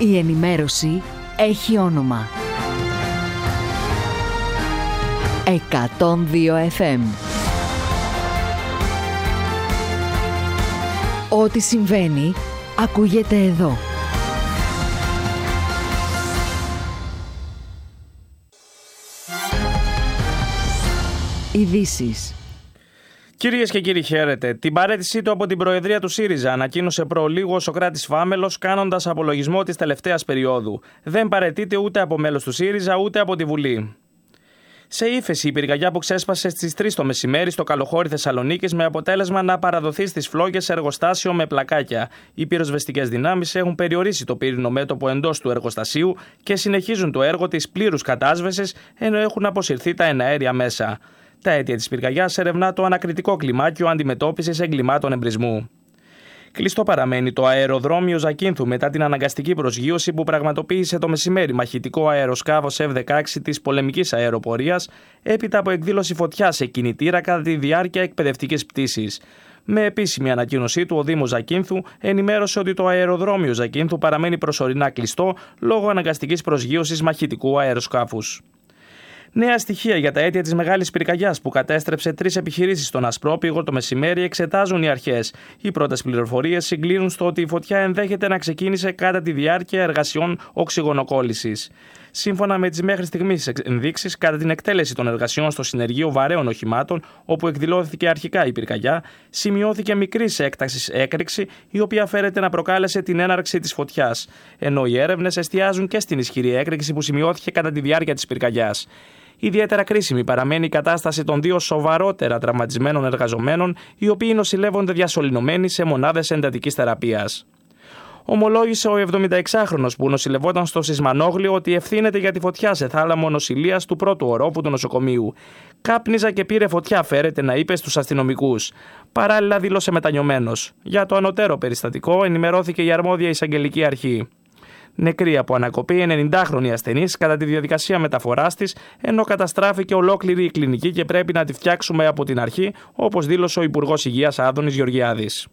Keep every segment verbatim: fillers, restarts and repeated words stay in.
Η ενημέρωση έχει όνομα. εκατόν δύο εφ εμ. Ό,τι συμβαίνει, ακούγεται εδώ. Ειδήσεις. Κυρίες και κύριοι, χαίρετε. Την παραίτησή του από την Προεδρία του ΣΥΡΙΖΑ ανακοίνωσε προλίγου ο Σωκράτης Φάμελος, κάνοντας απολογισμό της τελευταίας περίοδου. Δεν παραιτείται ούτε από μέλος του ΣΥΡΙΖΑ ούτε από τη Βουλή. Σε ύφεση η πυρκαγιά που ξέσπασε στις τρεις το μεσημέρι στο Καλοχώρι Θεσσαλονίκης, με αποτέλεσμα να παραδοθεί στις φλόγες εργοστάσιο με πλακάκια. Οι πυροσβεστικές δυνάμεις έχουν περιορίσει το πύρινο μέτωπο εντός του εργοστασίου και συνεχίζουν το έργο της πλήρους κατάσβεσης, ενώ έχουν αποσυρθεί τα εναέρια μέσα. Τα αίτια της πυρκαγιάς ερευνά το ανακριτικό κλιμάκιο αντιμετώπισης εγκλημάτων εμπρισμού. Κλειστό παραμένει το αεροδρόμιο Ζακίνθου μετά την αναγκαστική προσγείωση που πραγματοποίησε το μεσημέρι μαχητικό αεροσκάφος εφ δεκαέξι της πολεμικής αεροπορίας, έπειτα από εκδήλωση φωτιάς σε κινητήρα κατά τη διάρκεια εκπαιδευτικής πτήσης. Με επίσημη ανακοίνωσή του, ο Δήμος Ζακίνθου ενημέρωσε ότι το αεροδρόμιο Ζακίνθου παραμένει προσωρινά κλειστό λόγω αναγκαστικής προσγείωσης μαχητικού αεροσκάφους. Νέα στοιχεία για τα αίτια της μεγάλης πυρκαγιάς που κατέστρεψε τρεις επιχειρήσεις στον Ασπρόπηγο το μεσημέρι εξετάζουν οι αρχές. Οι πρώτες πληροφορίες συγκλίνουν στο ότι η φωτιά ενδέχεται να ξεκίνησε κατά τη διάρκεια εργασιών οξυγονοκόλλησης. Σύμφωνα με τις μέχρι στιγμής ενδείξεις, κατά την εκτέλεση των εργασιών στο συνεργείο βαρέων οχημάτων, όπου εκδηλώθηκε αρχικά η πυρκαγιά, σημειώθηκε μικρής έκτασης έκρηξη, η οποία φέρεται να προκάλεσε την έναρξη της φωτιάς. Ενώ οι έρευνες εστιάζουν και στην ισχυρή έκρηξη που σημειώθηκε κατά τη διάρκεια της πυρκαγιάς. Ιδιαίτερα κρίσιμη παραμένει η κατάσταση των δύο σοβαρότερα τραυματισμένων εργαζομένων, οι οποίοι νοσηλεύονται διασωληνωμένοι σε μονάδες εντατικής θεραπείας. Ομολόγησε ο εβδομηνταεξάχρονος που νοσηλευόταν στο Σισμανόγλιο ότι ευθύνεται για τη φωτιά σε θάλαμο νοσηλείας του πρώτου ορόφου του νοσοκομείου. «Κάπνιζα και πήρε φωτιά», φέρεται να είπε στους αστυνομικούς. Παράλληλα δήλωσε μετανιωμένος. Για το ανωτέρω περιστατικό ενημερώθηκε η αρμόδια εισαγγελική αρχή. Νεκρή από ανακοπή ενενηντάχρονη ασθενής κατά τη διαδικασία μεταφοράς της, ενώ καταστράφηκε ολόκληρη η κλινική και πρέπει να τη φτιάξουμε από την αρχή, όπως δήλωσε ο Υπουργός Υγείας Άδωνης Γεωργιάδης.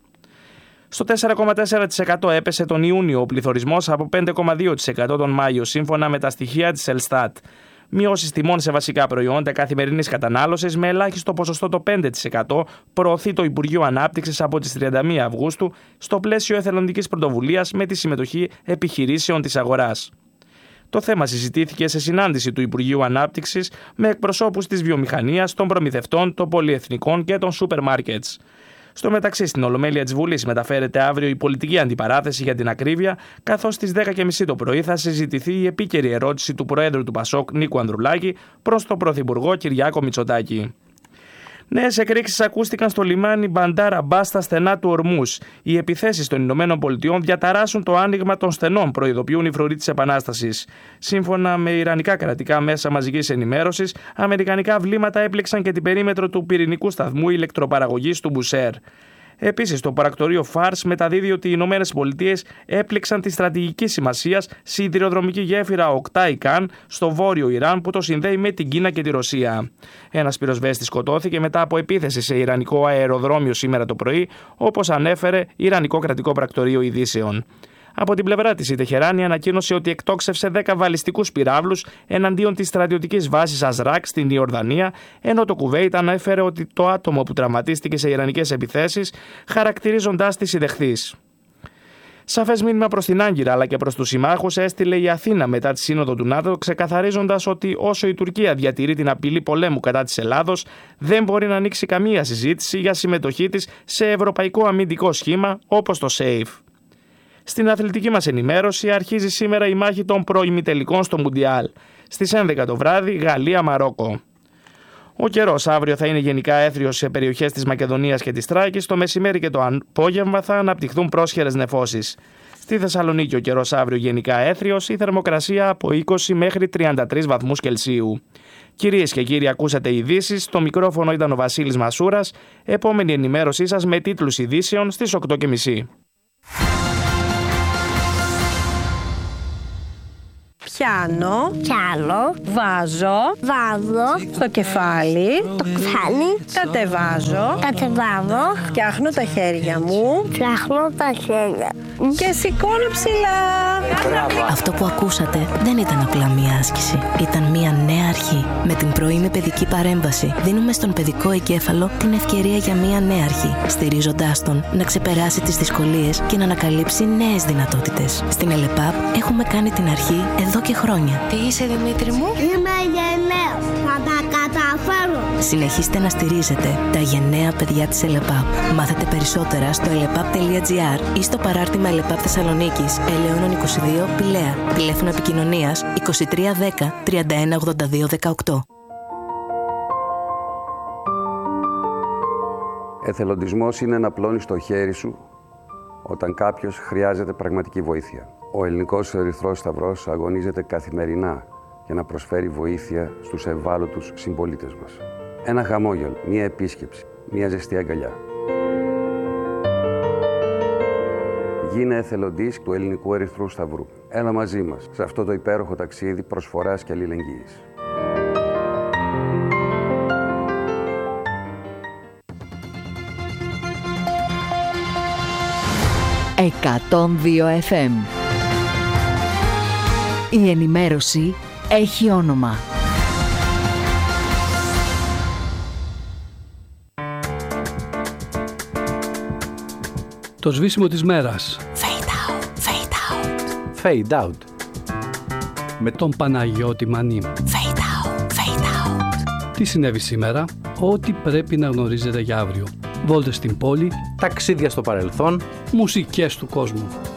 Στο τέσσερα κόμμα τέσσερα τοις εκατό έπεσε τον Ιούνιο ο πληθωρισμός από πέντε κόμμα δύο τοις εκατό τον Μάιο, σύμφωνα με τα στοιχεία της Ελστάτ. Μειώσεις τιμών σε βασικά προϊόντα καθημερινής κατανάλωσης με ελάχιστο ποσοστό το πέντε τοις εκατό προωθεί το Υπουργείο Ανάπτυξης από τις τριάντα μία Αυγούστου στο πλαίσιο εθελοντικής πρωτοβουλίας με τη συμμετοχή επιχειρήσεων της αγοράς. Το θέμα συζητήθηκε σε συνάντηση του Υπουργείου Ανάπτυξης με εκπροσώπους της βιομηχανίας, των προμηθευτών, των πολυεθνικών και των σούπερ μάρκετς. Στο μεταξύ, στην Ολομέλεια της Βουλής μεταφέρεται αύριο η πολιτική αντιπαράθεση για την ακρίβεια, καθώς στις δέκα και μισή το πρωί θα συζητηθεί η επίκαιρη ερώτηση του Προέδρου του Πασόκ, Νίκου Ανδρουλάκη, προς τον Πρωθυπουργό Κυριάκο Μητσοτάκη. Νέες εκρήξεις ακούστηκαν στο λιμάνι Μπαντάρ Αμπάς στα στενά του Ορμούς. Οι επιθέσεις των Ηνωμένων Πολιτειών διαταράσσουν το άνοιγμα των στενών, προειδοποιούν οι φρουροί της Επανάστασης. Σύμφωνα με ιρανικά κρατικά μέσα μαζικής ενημέρωσης, αμερικανικά βλήματα έπληξαν και την περίμετρο του πυρηνικού σταθμού ηλεκτροπαραγωγής του Μπουσέρ. Επίσης, το πρακτορείο Φάρς μεταδίδει ότι οι Ηνωμένες Πολιτείες έπληξαν τη στρατηγική σημασίας σιδηροδρομική γέφυρα Οκτάι Καν στο βόρειο Ιράν που το συνδέει με την Κίνα και τη Ρωσία. Ένας πυροσβέστης σκοτώθηκε μετά από επίθεση σε ιρανικό αεροδρόμιο σήμερα το πρωί, όπως ανέφερε Ιρανικό Κρατικό Πρακτορείο Ειδήσεων. Από την πλευρά της, η Τεχεράνη ανακοίνωσε ότι εκτόξευσε δέκα βαλιστικούς πυράβλους εναντίον της στρατιωτικής βάσης Αζράκ στην Ιορδανία, ενώ το Κουβέιτ ανέφερε ότι το άτομο που τραυματίστηκε σε ιρανικές επιθέσεις, χαρακτηρίζοντάς τη ιδεχθής. Σαφές μήνυμα προς την Άγκυρα αλλά και προς τους συμμάχους έστειλε η Αθήνα μετά τη σύνοδο του ΝΑΤΟ, ξεκαθαρίζοντας ότι όσο η Τουρκία διατηρεί την απειλή πολέμου κατά της Ελλάδος, δεν μπορεί να ανοίξει καμία συζήτηση για συμμετοχή της σε ευρωπαϊκό αμυντικό σχήμα όπως το ΣΕΙΦ. Στην αθλητική μας ενημέρωση αρχίζει σήμερα η μάχη των προημιτελικών στο Μουντιάλ. Στις έντεκα το βράδυ Γαλλία-Μαρόκο. Ο καιρός αύριο θα είναι γενικά έθριος σε περιοχές της Μακεδονίας και της Θράκης. Το μεσημέρι και το απόγευμα θα αναπτυχθούν πρόσχερες νεφώσεις. Στη Θεσσαλονίκη ο καιρός αύριο γενικά έθριος, η θερμοκρασία από είκοσι μέχρι τριάντα τρεις βαθμούς Κελσίου. Κυρίες και κύριοι, ακούσατε ειδήσεις. Στο μικρόφωνο ήταν ο Βασίλης Μασούρας. Επόμενη ενημέρωσή σας με τίτλους ειδήσεων στις οκτώ και μισή. Πιάνω. Πιάνω. Βάζω. Βάζω. Στο κεφάλι. Το κεφάλι. Κατεβάζω. Κατεβάζω. Φτιάχνω τα χέρια μου. Φτιάχνω τα χέρια. Και σηκώνω ψηλά. Αυτό που ακούσατε δεν ήταν απλά μία άσκηση. Ήταν μία νέα αρχή. Με την πρωινή παιδική παρέμβαση δίνουμε στον παιδικό εγκέφαλο την ευκαιρία για μία νέα αρχή, στηρίζοντάς τον να ξεπεράσει τις δυσκολίες και να ανακαλύψει νέες δυνατότητες. Στην ΕΛΕΠΑΠ έχουμε κάνει την αρχή εδώ και χρόνια. Τι είσαι, Δημήτρη μου? Είμαι γενναίος. Θα τα καταφέρω. Συνεχίστε να στηρίζετε τα γενναία παιδιά της ΕΛΕΠΑΠ. Μάθετε περισσότερα στο ελεπαπ τελεία τζι άρ ή στο παράρτημα ΕΛΕΠΑΠ Θεσσαλονίκης, Ελαιώνων είκοσι δύο, Πηλαία. Τηλέφωνο επικοινωνίας είκοσι τρία δέκα τριάντα ένα ογδόντα δύο δεκαοκτώ. Εθελοντισμός είναι να πλώνεις το χέρι σου όταν κάποιος χρειάζεται πραγματική βοήθεια. Ο Ελληνικός Ερυθρός Σταυρός αγωνίζεται καθημερινά για να προσφέρει βοήθεια στους ευάλωτους συμπολίτες μας. Ένα χαμόγελο, μία επίσκεψη, μία ζεστή αγκαλιά. Γίνε εθελοντής του Ελληνικού Ερυθρού Σταυρού. Έλα μαζί μας σε αυτό το υπέροχο ταξίδι προσφοράς και αλληλεγγύης. εκατόν δύο εφ εμ. Η ενημέρωση έχει όνομα. Το σβήσιμο της μέρας. Fade out, fade out. Fade out. Με τον Παναγιώτη Μανή. Fade out, fade out. Τι συνέβη σήμερα? Ό,τι πρέπει να γνωρίζετε για αύριο. Βόλτες στην πόλη. Ταξίδια στο παρελθόν. Μουσικές του κόσμου.